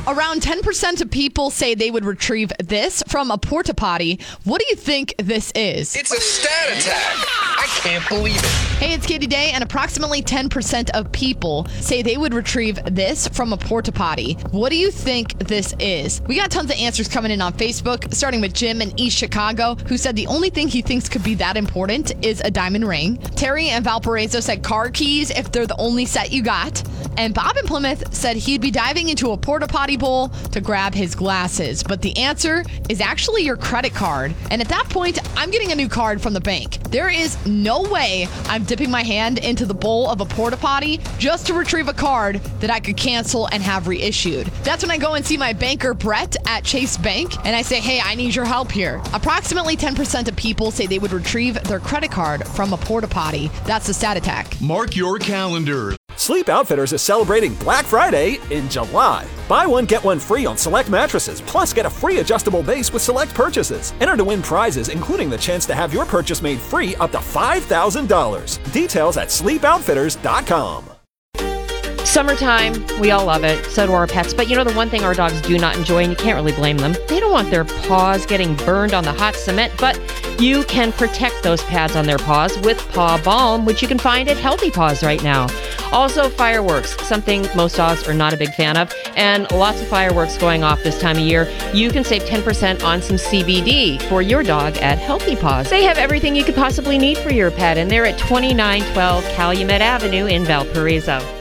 Around 10% of people say they would retrieve this from a porta potty. What do you think this is? It's a stat attack. I can't believe it. Hey, it's Katie Day, and approximately 10% of people say they would retrieve this from a porta potty. What do you think this is? We got tons of answers coming in on Facebook, starting with Jim in East Chicago, who said the only thing he thinks could be that important is a diamond ring. Terry in Valparaiso said car keys if they're the only set you got. And Bob in Plymouth said he'd be diving into a porta potty bowl to grab his glasses. But the answer is actually your credit card. And at that point, I'm getting a new card from the bank. There is no way I'm dipping my hand into the bowl of a porta potty just to retrieve a card that I could cancel and have reissued. That's when I go and see my banker, Brett, at Chase Bank, and I say, hey, I need your help here. Approximately 10% of people say they would retrieve their credit card from a porta potty. That's the stat attack. Mark your calendar. Sleep Outfitters is celebrating Black Friday in July. Buy one, get one free on select mattresses, plus get a free adjustable base with select purchases. Enter to win prizes, including the chance to have your purchase made free up to $5,000. Details at sleepoutfitters.com. Summertime, we all love it. So do our pets. But you know the one thing our dogs do not enjoy, and you can't really blame them? They don't want their paws getting burned on the hot cement, but you can protect those pads on their paws with Paw Balm, which you can find at Healthy Paws right now. Also, fireworks, something most dogs are not a big fan of, and lots of fireworks going off this time of year. You can save 10% on some CBD for your dog at Healthy Paws. They have everything you could possibly need for your pet, and they're at 2912 Calumet Avenue in Valparaiso.